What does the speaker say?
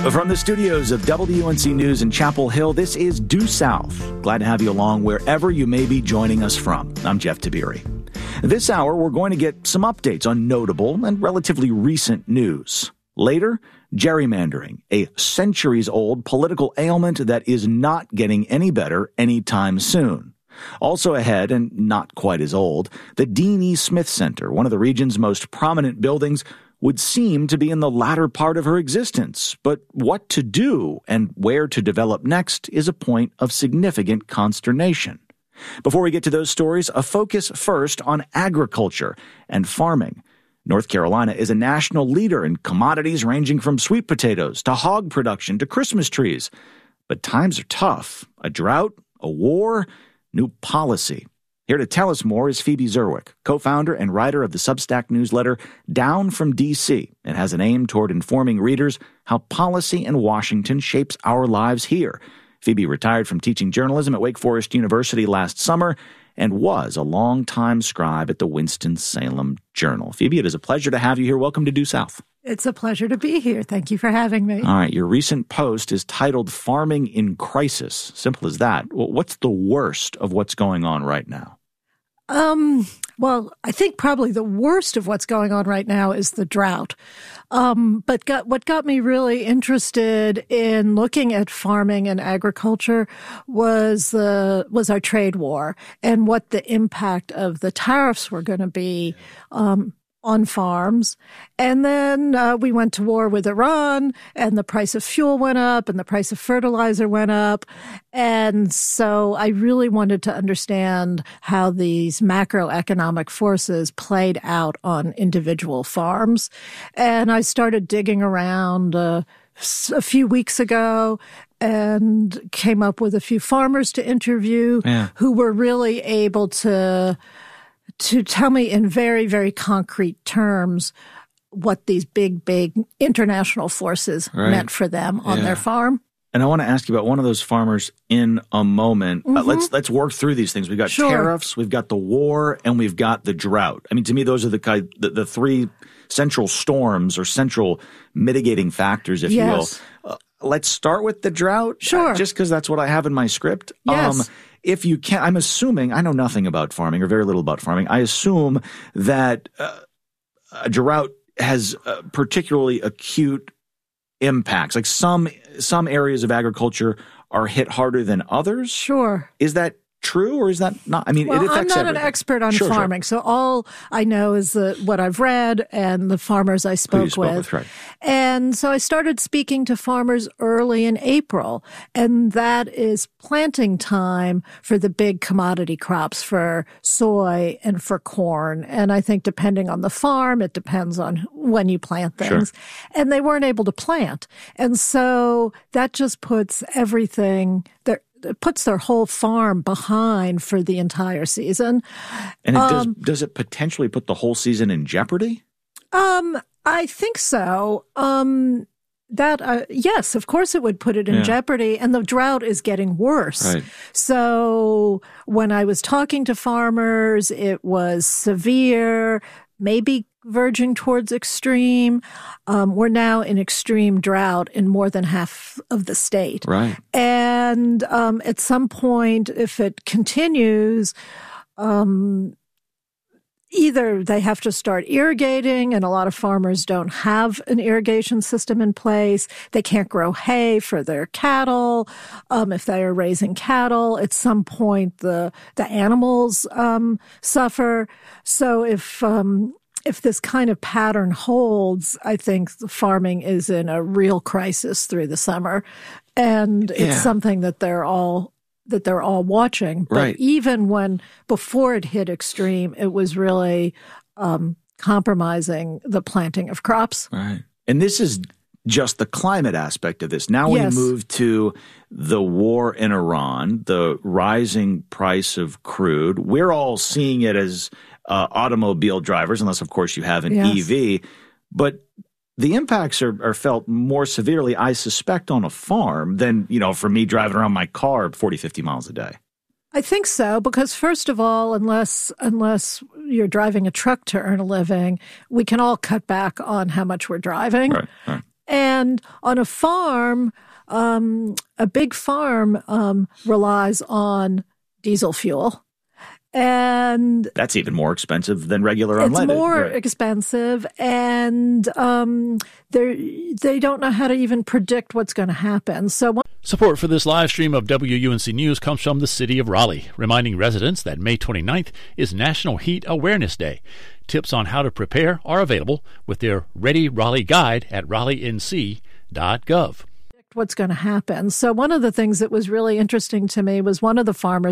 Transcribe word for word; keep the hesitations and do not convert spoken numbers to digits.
From the studios of W N C News in Chapel Hill, this is Due South. Glad to have you along wherever you may be joining us from. I'm Jeff Tabiri. This hour, we're going to get some updates on notable and relatively recent news. Later, gerrymandering, a centuries-old political ailment that is not getting any better anytime soon. Also ahead, and not quite as old, the Dean E. Smith Center, one of the region's most prominent buildings, would seem to be in the latter part of her existence. But what to do and where to develop next is a point of significant consternation. Before we get to those stories, a focus first on agriculture and farming. North Carolina is a national leader in commodities ranging from sweet potatoes to hog production to Christmas trees. But times are tough. A drought, a war, new policy. Here to tell us more is Phoebe Zerwick, co-founder and writer of the Substack newsletter Down from D C. It has an aim toward informing readers how policy in Washington shapes our lives here. Phoebe retired from teaching journalism at Wake Forest University last summer and was a longtime scribe at the Winston-Salem Journal. Phoebe, it is a pleasure to have you here. Welcome to Due South. It's a pleasure to be here. Thank you for having me. All right. Your recent post is titled Farming in Crisis. Simple as that. What's the worst of what's going on right now? Um, well, I think probably the worst of what's going on right now is the drought. Um, but got, what got me really interested in looking at farming and agriculture was the was our trade war and what the impact of the tariffs were going to be um, on farms. And then uh, we went to war with Iran, and the price of fuel went up, and the price of fertilizer went up. And so I really wanted to understand how these macroeconomic forces played out on individual farms. And I started digging around uh, a few weeks ago and came up with a few farmers to interview yeah. who were really able to to tell me in very, very concrete terms what these big, big international forces right. meant for them on yeah. their farm. And I want to ask you about one of those farmers in a moment. Mm-hmm. Uh, let's let's work through these things. We've got sure. tariffs, we've got the war, and we've got the drought. I mean, to me, those are the kind, the, the three central storms or central mitigating factors, if yes. you will. Uh, let's start with the drought. Sure. Uh, just because that's what I have in my script. Yes. Um, If you can, I'm assuming, I know nothing about farming or very little about farming. I assume that uh, a drought has uh, particularly acute impacts. Like some some areas of agriculture are hit harder than others. Sure. Is that true or is that not? I mean, well, it affects I'm not everything. An expert on sure, farming, sure. so all I know is the, what I've read and the farmers I spoke, Who you spoke with. with right. And so I started speaking to farmers early in April, and that is planting time for the big commodity crops for soy and for corn. And I think depending on the farm, it depends on when you plant things. Sure. And they weren't able to plant. And so that just puts everything there. It puts their whole farm behind for the entire season. And it um, does, does it potentially put the whole season in jeopardy? Um, I think so. Um, that, uh, yes, of course it would put it in yeah. jeopardy, and the drought is getting worse. Right. So when I was talking to farmers, it was severe, maybe verging towards extreme. Um, we're now in extreme drought in more than half of the state. Right. And um, at some point, if it continues, um, either they have to start irrigating, and a lot of farmers don't have an irrigation system in place. They can't grow hay for their cattle. Um, if they are raising cattle, at some point the the animals um, suffer. So if um, if this kind of pattern holds, I think the farming is in a real crisis through the summer, and it's yeah. something that they're all. that they're all watching. But right. even when, before it hit extreme, it was really um, compromising the planting of crops. Right. And this is just the climate aspect of this. Now yes. we move to the war in Iran, the rising price of crude. We're all seeing it as uh, automobile drivers, unless, of course, you have an yes. E V. But the impacts are, are felt more severely, I suspect, on a farm than, you know, for me driving around my car forty, fifty miles a day. I think so, because first of all, unless unless you're driving a truck to earn a living, we can all cut back on how much we're driving. Right, right. And on a farm, um, a big farm um, relies on diesel fuel. And that's even more expensive than regular it's unleaded. It's more right. expensive, and um, they they don't know how to even predict what's going to happen. So one- Support for this live stream of W U N C News comes from the City of Raleigh, reminding residents that May twenty-ninth is National Heat Awareness Day. Tips on how to prepare are available with their Ready Raleigh guide at raleigh n c dot gov. What's going to happen. So one of the things that was really interesting to me was one of the farmers